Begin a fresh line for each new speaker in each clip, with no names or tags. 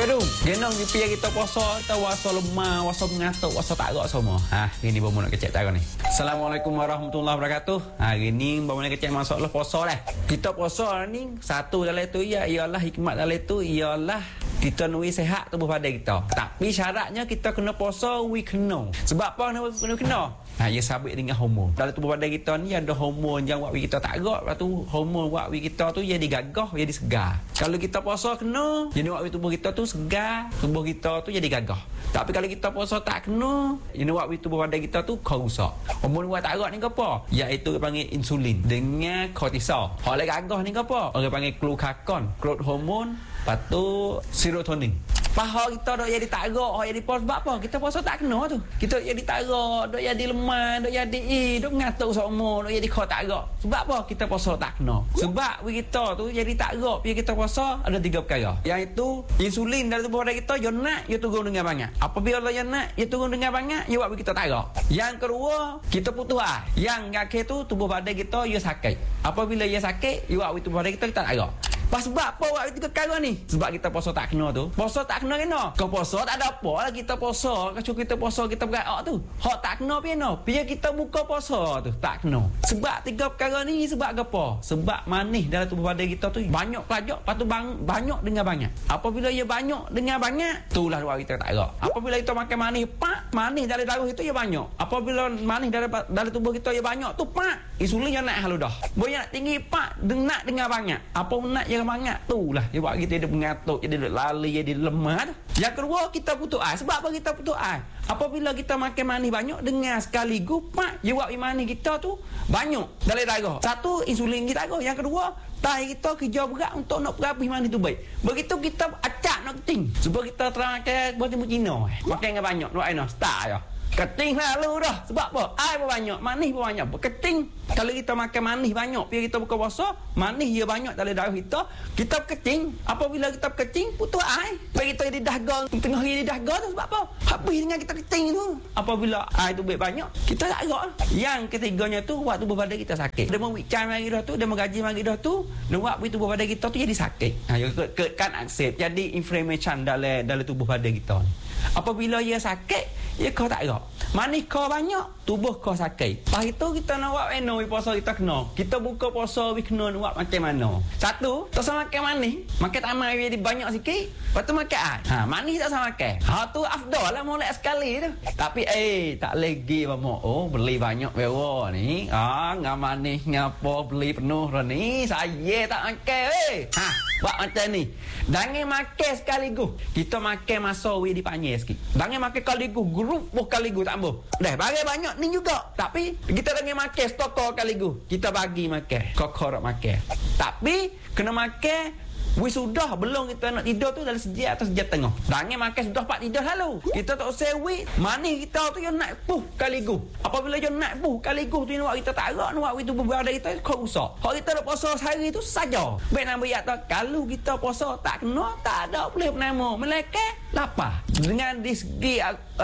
Peru, genong di pia kita puasa, kita puasa lemah, puasa mengatuk, puasa tak gerak semua. Gini baru nak kecek cara ni. Assalamualaikum warahmatullahi wabarakatuh. Hari ni baru nak kecek masalah puasa dah. Kita puasa ni satu dalam itu ialah hikmat dalam itu ialah kita nui sehat tubuh badan kita. Tapi syaratnya kita kena puasa we kena. Sebab apa kena kena? Ia sabit dengan hormon. Dalam tubuh badan kita ni ada hormon yang buat kita tak gerak, lepas tu hormon buat kita tu jadi gagah, jadi segar. Kalau kita puasa kena, jadi buat tubuh kita tu segar, tubuh kita tu jadi gagah. Tapi kalau kita puasa tak kena, jadi buat tubuh badan kita tu kau rosak. Hormon buat tak gerak ni apa? Iaitu panggil insulin dengan kortisol. Hal gagah ni apa? Orang panggil glucagon, growth hormone, lepas tu serotonin. Paha kita dok jadi tak gerak, jadi puasa sebab apa? Kita puasa tak kena tu. Kita jadi tak gerak, dok jadi lemah, dok jadi dok ngatuk semua, dok jadi kau tak gerak. Sebab apa? Kita puasa tak kena. Sebab kita tu jadi tak gerak, bila kita puasa ada 3 perkara. Iaitu insulin dalam tubuh badan kita, dia nak, dia turun dengan banyak. Apabila dia nak, dia turun dengan banyak, dia buat kita tak gerak. Yang kedua, kita putus air. Yang akhir tu tubuh badan kita dia sakit. Apabila dia sakit, dia buat tubuh badan kita tak gerak. Sebab apa buat 3 perkara ni? Sebab kita puasa tak kena tu. Puasa tak kena kena. Kau puasa tak ada apa lah kita puasa. Kalau kita puasa kita berat tu. Hak tak kena piano. Biar kita buka puasa tu tak kena. Sebab 3 perkara ni sebab apa? Sebab manis dalam tubuh badan kita tu banyak pelajak, lepas tu banyak dengan banyak. Apabila ia banyak dengan banyak, itulah buat kita tak gerak. Apabila kita makan manis, manis dalam darah itu ia banyak. Apabila manis dalam tubuh kita ia banyak tu insulin yang naik halu dah. Banyak tinggi nak dengan banyak. Apa nak yang banyak tu lah dia buat kita dia mengatuk, jadi lali, jadi lemah tu. Yang kedua, kita putus air. Sebab apa kita putus air? Apabila kita makan manis banyak dengan sekaligus dia buat manis kita tu banyak dalam darah. Satu, insulin kita go. Yang kedua, tahi kita kerja berat untuk nak perapih manis tu baik. Begitu kita acak nak keting. Sebab kita terang makan buat timbul Cina. Makan dengan banyak, buat air start ya. Keting lalu dah. Sebab apa? Air pun banyak, manis pun banyak. Keting. Kalau kita makan manis banyak, bila kita buka puasa, manis dia banyak dalam darah kita, kita keting. Apabila kita keting, putus air. Bila kita jadi dahaga, tengah jadi dahaga tu sebab apa? Habis dengan kita keting tu. Apabila air tu banyak, kita tak gerak. Yang ketiganya tu, buat tubuh badan kita sakit. Dia mewicam mari dah tu, dia menggaji mari dah tu, dia buat tubuh badan kita tu jadi sakit. Kan aksep. Jadi inflammation dalam tubuh badan kita. Apabila ia sakit, ia kau tak gerak. Manis kau banyak, tubuh kau sakit. Lepas itu kita nak buat puasa kita kena. Kita buka puasa kena buat macam mana? Satu, tak sama makan manis. Makan tamai jadi banyak sikit. Lepas tu makan air. Manis tak sama makan. Tu afdal lah molek sekali tu. Tapi tak lagi apa beli banyak bewa ni. Ngam manis ngapa beli penuh dah ni. Saya tak makan buat macam ni. Jangan makan sekaligus. Kita makan masa di panjang sikit. Jangan makan sekaligus, grup sekaligus tak boleh. Dah bagi banyak ni juga. Tapi kita jangan makan stok sekaligus. Kita bagi makan. Kokor makan. Tapi kena makan sudah belum kita nak tidur tu dalam sejam atau sejam tengah. Jangan makan sudah pak tidur lalu. Kita tak usah manis kita tu yang naik sekaligus. Apabila dia naik sekaligus tu nak kita tak gerak, nak itu berada kita kau rusak. Kalau kita nak puasa sehari tu saja. Baik nak bayar tak kalau kita puasa tak kena, tak ada boleh nama. Melainkan lapar. Dengan di segi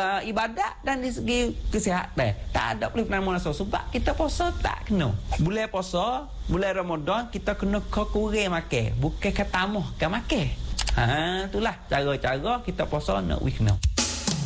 ibadat dan di segi kesihatan. Tak ada boleh nama sebab kita puasa tak kena. Bulan puasa, bulan Ramadan kita kena kurang makan. Bukan kata kan makan. Itulah cara-cara kita puasa nak kena.